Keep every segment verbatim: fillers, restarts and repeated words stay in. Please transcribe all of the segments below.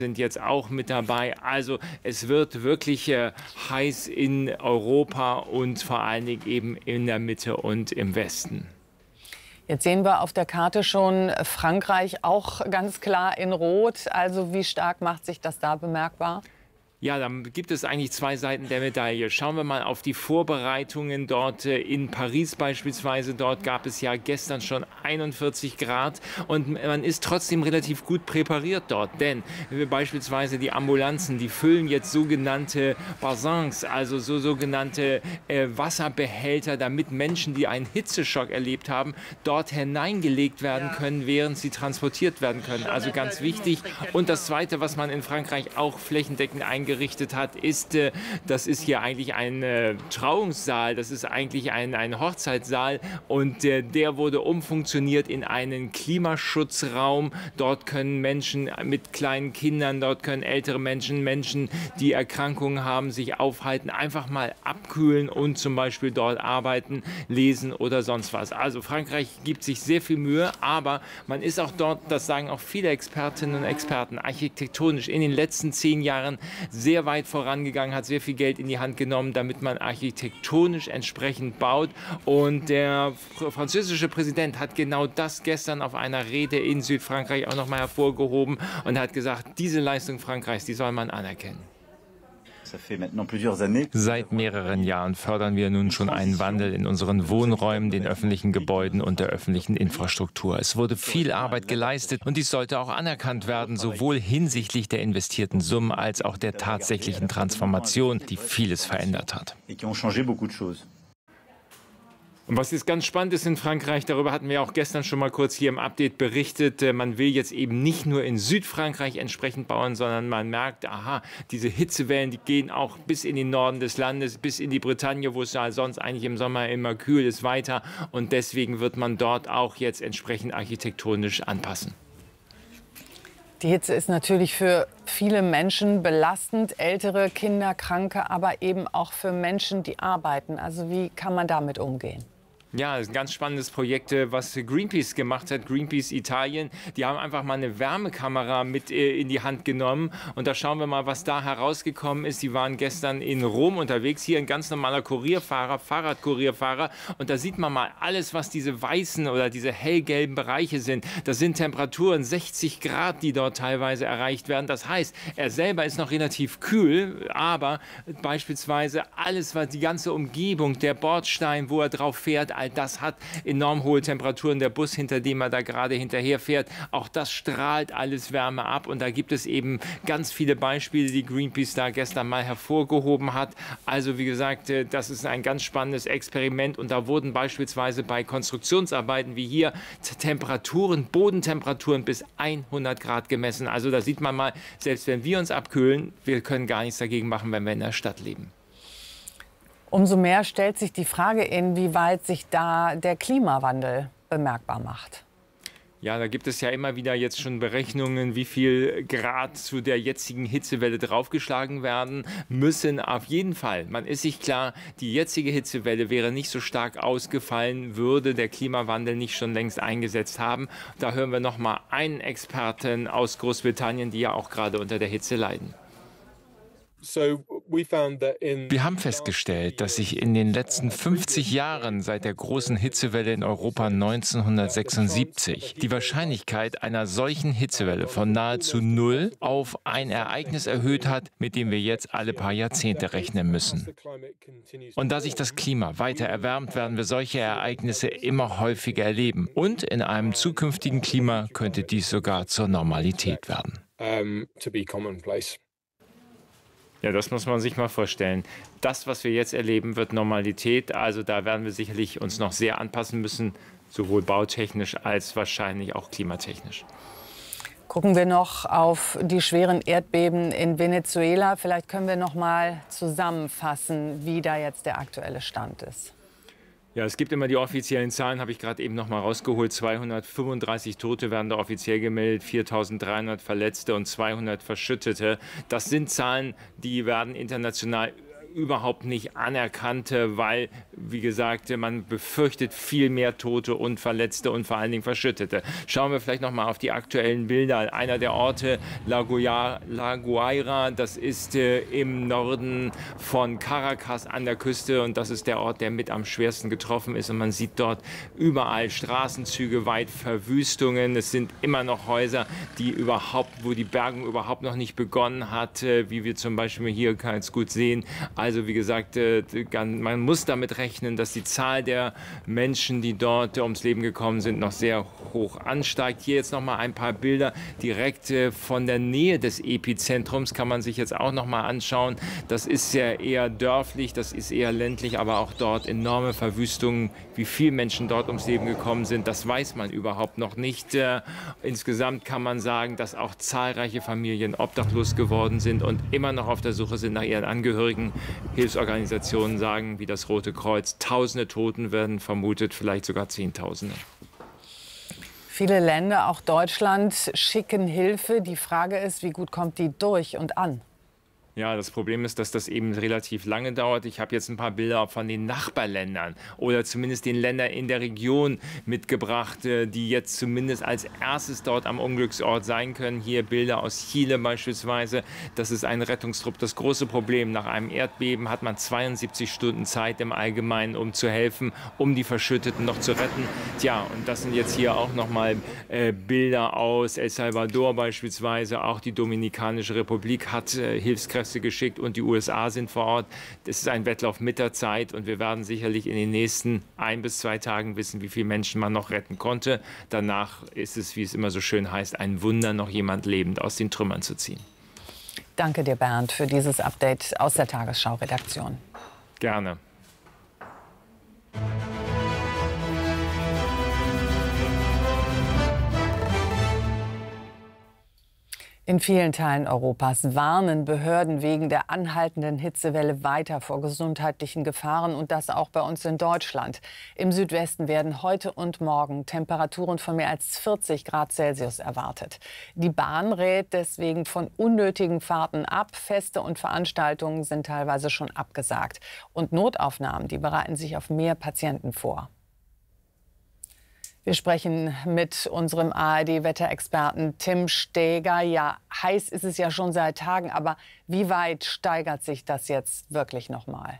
sind jetzt auch mit dabei. Also es wird wirklich äh, heiß in Europa und vor allen Dingen eben in der Mitte und im Westen. Jetzt sehen wir auf der Karte schon Frankreich auch ganz klar in Rot. Also wie stark macht sich das da bemerkbar? Ja, dann gibt es eigentlich zwei Seiten der Medaille. Schauen wir mal auf die Vorbereitungen dort in Paris beispielsweise. Dort gab es ja gestern schon einundvierzig Grad und man ist trotzdem relativ gut präpariert dort. Denn beispielsweise die Ambulanzen, die füllen jetzt sogenannte Bassins, also so sogenannte äh, Wasserbehälter, damit Menschen, die einen Hitzeschock erlebt haben, dort hineingelegt werden können, während sie transportiert werden können. Also ganz wichtig. Und das Zweite, was man in Frankreich auch flächendeckend eingerichtet gerichtet hat, ist, äh, das ist hier eigentlich ein äh, Trauungssaal, das ist eigentlich ein, ein Hochzeitssaal und äh, der wurde umfunktioniert in einen Klimaschutzraum. Dort können Menschen mit kleinen Kindern, dort können ältere Menschen, Menschen, die Erkrankungen haben, sich aufhalten, einfach mal abkühlen und zum Beispiel dort arbeiten, lesen oder sonst was. Also Frankreich gibt sich sehr viel Mühe, aber man ist auch dort, das sagen auch viele Expertinnen und Experten, architektonisch in den letzten zehn Jahren sehr weit vorangegangen, hat sehr viel Geld in die Hand genommen, damit man architektonisch entsprechend baut. Und der französische Präsident hat genau das gestern auf einer Rede in Südfrankreich auch noch mal hervorgehoben und hat gesagt, diese Leistung Frankreichs, die soll man anerkennen. Seit mehreren Jahren fördern wir nun schon einen Wandel in unseren Wohnräumen, den öffentlichen Gebäuden und der öffentlichen Infrastruktur. Es wurde viel Arbeit geleistet und dies sollte auch anerkannt werden, sowohl hinsichtlich der investierten Summen als auch der tatsächlichen Transformation, die vieles verändert hat. Und was jetzt ganz spannend ist in Frankreich, darüber hatten wir auch gestern schon mal kurz hier im Update berichtet, man will jetzt eben nicht nur in Südfrankreich entsprechend bauen, sondern man merkt, aha, diese Hitzewellen, die gehen auch bis in den Norden des Landes, bis in die Bretagne, wo es ja sonst eigentlich im Sommer immer kühl ist, weiter. Und deswegen wird man dort auch jetzt entsprechend architektonisch anpassen. Die Hitze ist natürlich für viele Menschen belastend, ältere, Kinder, Kranke, aber eben auch für Menschen, die arbeiten. Also wie kann man damit umgehen? Ja, das ist ein ganz spannendes Projekt, was Greenpeace gemacht hat, Greenpeace Italien. Die haben einfach mal eine Wärmekamera mit in die Hand genommen und da schauen wir mal, was da herausgekommen ist. Die waren gestern in Rom unterwegs, hier ein ganz normaler Kurierfahrer, Fahrradkurierfahrer und da sieht man mal alles, was diese weißen oder diese hellgelben Bereiche sind. Das sind Temperaturen sechzig Grad, die dort teilweise erreicht werden. Das heißt, er selber ist noch relativ kühl, aber beispielsweise alles, was die ganze Umgebung, der Bordstein, wo er drauf fährt, all das hat enorm hohe Temperaturen. Der Bus, hinter dem er da gerade hinterher fährt, auch das strahlt alles Wärme ab. Und da gibt es eben ganz viele Beispiele, die Greenpeace da gestern mal hervorgehoben hat. Also wie gesagt, das ist ein ganz spannendes Experiment. Und da wurden beispielsweise bei Konstruktionsarbeiten wie hier Temperaturen, Bodentemperaturen bis hundert Grad gemessen. Also da sieht man mal, selbst wenn wir uns abkühlen, wir können gar nichts dagegen machen, wenn wir in der Stadt leben. Umso mehr stellt sich die Frage, inwieweit sich da der Klimawandel bemerkbar macht. Ja, da gibt es ja immer wieder jetzt schon Berechnungen, wie viel Grad zu der jetzigen Hitzewelle draufgeschlagen werden müssen. Auf jeden Fall, man ist sich klar, die jetzige Hitzewelle wäre nicht so stark ausgefallen, würde der Klimawandel nicht schon längst eingesetzt haben. Da hören wir noch mal einen Experten aus Großbritannien, die ja auch gerade unter der Hitze leiden. Wir haben festgestellt, dass sich in den letzten fünfzig Jahren seit der großen Hitzewelle in Europa neunzehnhundertsechsundsiebzig die Wahrscheinlichkeit einer solchen Hitzewelle von nahezu null auf ein Ereignis erhöht hat, mit dem wir jetzt alle paar Jahrzehnte rechnen müssen. Und da sich das Klima weiter erwärmt, werden wir solche Ereignisse immer häufiger erleben. Und in einem zukünftigen Klima könnte dies sogar zur Normalität werden. Ja, das muss man sich mal vorstellen. Das, was wir jetzt erleben, wird Normalität. Also da werden wir sicherlich uns noch sehr anpassen müssen, sowohl bautechnisch als wahrscheinlich auch klimatechnisch. Gucken wir noch auf die schweren Erdbeben in Venezuela. Vielleicht können wir noch mal zusammenfassen, wie da jetzt der aktuelle Stand ist. Ja, es gibt immer die offiziellen Zahlen, habe ich gerade eben noch mal rausgeholt. zweihundertfünfunddreißig Tote werden da offiziell gemeldet, viertausenddreihundert Verletzte und zweihundert Verschüttete. Das sind Zahlen, die werden international überhaupt nicht anerkannt, weil, wie gesagt, man befürchtet viel mehr Tote und Verletzte und vor allen Dingen Verschüttete. Schauen wir vielleicht noch mal auf die aktuellen Bilder. Einer der Orte, La Guaira, das ist äh, im Norden von Caracas an der Küste und das ist der Ort, der mit am schwersten getroffen ist. Und man sieht dort überall Straßenzüge, weit Verwüstungen. Es sind immer noch Häuser, die überhaupt, wo die Bergung überhaupt noch nicht begonnen hat, äh, wie wir zum Beispiel hier ganz gut sehen. Also wie gesagt, äh, man muss damit rechnen, dass die Zahl der Menschen, die dort äh, ums Leben gekommen sind, noch sehr hoch ansteigt. Hier jetzt noch mal ein paar Bilder direkt äh, von der Nähe des Epizentrums, kann man sich jetzt auch noch mal anschauen. Das ist ja eher dörflich, das ist eher ländlich, aber auch dort enorme Verwüstungen. Wie viele Menschen dort ums Leben gekommen sind, das weiß man überhaupt noch nicht. Äh, insgesamt kann man sagen, dass auch zahlreiche Familien obdachlos geworden sind und immer noch auf der Suche sind nach ihren Angehörigen. Hilfsorganisationen sagen, wie das Rote Kreuz, Tausende Toten werden vermutet, vielleicht sogar Zehntausende. Viele Länder, auch Deutschland, schicken Hilfe. Die Frage ist, wie gut kommt die durch und an? Ja, das Problem ist, dass das eben relativ lange dauert. Ich habe jetzt ein paar Bilder von den Nachbarländern oder zumindest den Ländern in der Region mitgebracht, die jetzt zumindest als erstes dort am Unglücksort sein können. Hier Bilder aus Chile beispielsweise. Das ist ein Rettungstrupp. Das große Problem, nach einem Erdbeben hat man zweiundsiebzig Stunden Zeit im Allgemeinen, um zu helfen, um die Verschütteten noch zu retten. Tja, und das sind jetzt hier auch noch mal äh, Bilder aus El Salvador beispielsweise. Auch die Dominikanische Republik hat äh, Hilfskräfte geschickt und die U S A sind vor Ort. Das ist ein Wettlauf mit der Zeit und wir werden sicherlich in den nächsten ein bis zwei Tagen wissen, wie viele Menschen man noch retten konnte. Danach ist es, wie es immer so schön heißt, ein Wunder, noch jemand lebend aus den Trümmern zu ziehen. Danke dir, Bernd, für dieses Update aus der Tagesschau-Redaktion. Gerne. In vielen Teilen Europas warnen Behörden wegen der anhaltenden Hitzewelle weiter vor gesundheitlichen Gefahren und das auch bei uns in Deutschland. Im Südwesten werden heute und morgen Temperaturen von mehr als vierzig Grad Celsius erwartet. Die Bahn rät deswegen von unnötigen Fahrten ab. Feste und Veranstaltungen sind teilweise schon abgesagt. Und Notaufnahmen, die bereiten sich auf mehr Patienten vor. Wir sprechen mit unserem A R D-Wetterexperten Tim Steger. Ja, heiß ist es ja schon seit Tagen, aber wie weit steigert sich das jetzt wirklich noch mal?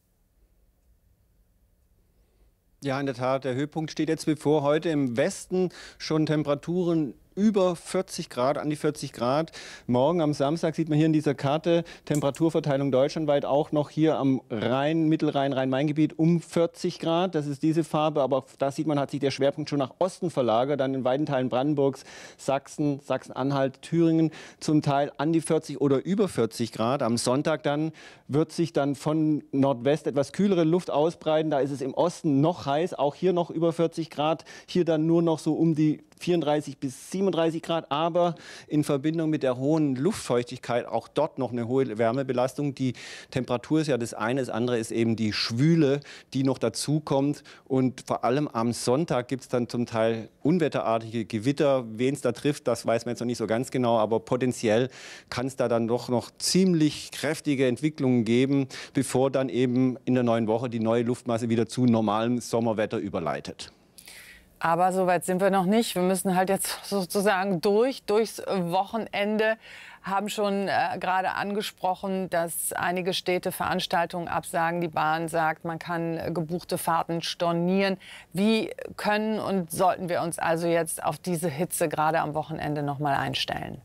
Ja, in der Tat, der Höhepunkt steht jetzt bevor. Heute im Westen schon Temperaturen über vierzig Grad, an die vierzig Grad. Morgen am Samstag sieht man hier in dieser Karte Temperaturverteilung deutschlandweit auch noch hier am Rhein, Mittelrhein, Rhein-Main-Gebiet um vierzig Grad. Das ist diese Farbe, aber auch da sieht man, hat sich der Schwerpunkt schon nach Osten verlagert. Dann in weiten Teilen Brandenburgs, Sachsen, Sachsen-Anhalt, Thüringen zum Teil an die vierzig oder über vierzig Grad. Am Sonntag dann wird sich dann von Nordwest etwas kühlere Luft ausbreiten. Da ist es im Osten noch heiß, auch hier noch über vierzig Grad. Hier dann nur noch so um die vierunddreißig bis siebenunddreißig Grad, aber in Verbindung mit der hohen Luftfeuchtigkeit auch dort noch eine hohe Wärmebelastung. Die Temperatur ist ja das eine, das andere ist eben die Schwüle, die noch dazu kommt. Und vor allem am Sonntag gibt es dann zum Teil unwetterartige Gewitter. Wen es da trifft, das weiß man jetzt noch nicht so ganz genau, aber potenziell kann es da dann doch noch ziemlich kräftige Entwicklungen geben, bevor dann eben in der neuen Woche die neue Luftmasse wieder zu normalem Sommerwetter überleitet. Aber so weit sind wir noch nicht. Wir müssen halt jetzt sozusagen durch, durchs Wochenende. Haben schon äh, gerade angesprochen, dass einige Städte Veranstaltungen absagen. Die Bahn sagt, man kann äh, gebuchte Fahrten stornieren. Wie können und sollten wir uns also jetzt auf diese Hitze gerade am Wochenende noch mal einstellen?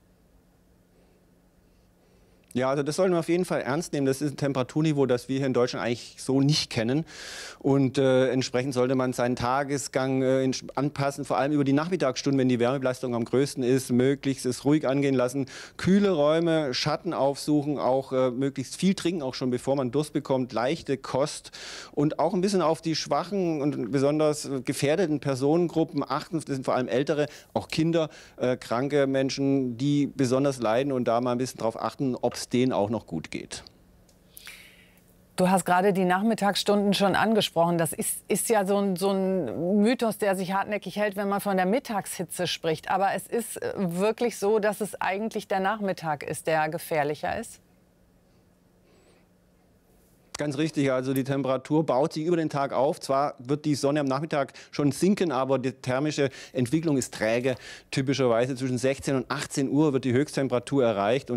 Ja, also das sollten wir auf jeden Fall ernst nehmen. Das ist ein Temperaturniveau, das wir hier in Deutschland eigentlich so nicht kennen. Und äh, entsprechend sollte man seinen Tagesgang äh, anpassen, vor allem über die Nachmittagsstunden, wenn die Wärmebelastung am größten ist, möglichst es ruhig angehen lassen. Kühle Räume, Schatten aufsuchen, auch äh, möglichst viel trinken, auch schon bevor man Durst bekommt, leichte Kost und auch ein bisschen auf die schwachen und besonders gefährdeten Personengruppen achten. Das sind vor allem Ältere, auch Kinder, äh, kranke Menschen, die besonders leiden und da mal ein bisschen drauf achten, ob es denen auch noch gut geht. Du hast gerade die Nachmittagsstunden schon angesprochen. Das ist, ist ja so ein, so ein Mythos, der sich hartnäckig hält, wenn man von der Mittagshitze spricht. Aber es ist wirklich so, dass es eigentlich der Nachmittag ist, der gefährlicher ist? Ganz richtig, also die Temperatur baut sich über den Tag auf. Zwar wird die Sonne am Nachmittag schon sinken, aber die thermische Entwicklung ist träge. Typischerweise zwischen sechzehn und achtzehn Uhr wird die Höchsttemperatur erreicht. Und